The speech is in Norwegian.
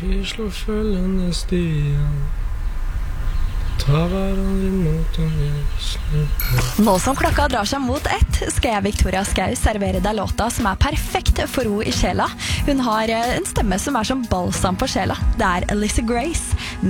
Vi slår følgende stier, tar hverandre imot om vi slutter. Nå som klokka drar seg mot 1, skal jeg, Victoria Skau, servere deg låta som er perfekt for ro i sjela. Hun har en stemme som er som balsam på sjela. Det er Alyssa Grace.